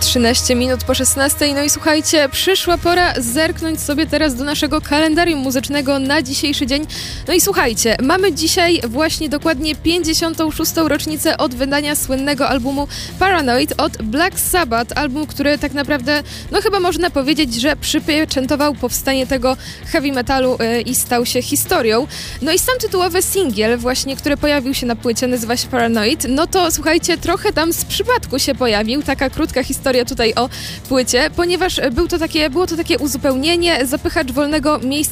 13 minut po 16. No i słuchajcie, przyszła pora zerknąć sobie teraz do naszego kalendarium muzycznego na dzisiejszy dzień. No i słuchajcie, mamy dzisiaj właśnie dokładnie 56. rocznicę od wydania słynnego albumu Paranoid od Black Sabbath. Album, który tak naprawdę, no chyba można powiedzieć, że przypieczętował powstanie tego heavy metalu i stał się historią. No i sam tytułowy singiel właśnie, który pojawił się na płycie, nazywa się Paranoid. No to słuchajcie, trochę tam z przypadku się pojawił, taka krótka historia tutaj o płycie, ponieważ było to takie uzupełnienie, zapychacz wolnego miejsca